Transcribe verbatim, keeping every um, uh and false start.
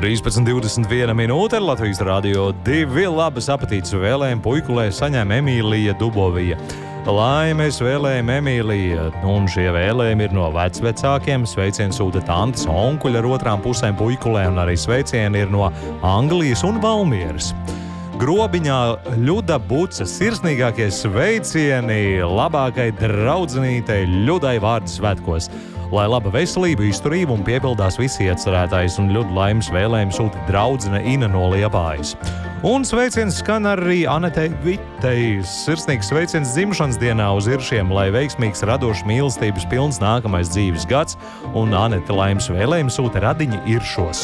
trīspadsmit divdesmit viena minūte ar Latvijas radio divi labas apetītes vēlējumu puikulē saņēma Emīlija Dubovija. Laimes vēlējumi Emīlija, un šie vēlējumi ir no vecvecākiem. Sveicienu sūta tantes onkuļa ar otrām pusēm puikulē, un arī sveicieni ir no Anglijas un Valmieras. Grobiņā Ļuda Buca, sirsnīgākie sveicieni labākai draudzenītei Ļudai vārdu svētkos. Lai laba veselība, izturība un piepildās visi iecerētājs, un Ļudu laimes vēlējumu sūta draudzene Ina no Liepājas. Un sveiciens skan arī Anetei Vitei. Sirsnīgs sveiciens dzimšanas dienā uz Iršiem, lai veiksmīgs, radošs, mīlestības pilns nākamais dzīves gads, un Anete laimes vēlējumu sūta Radiņa Iršos.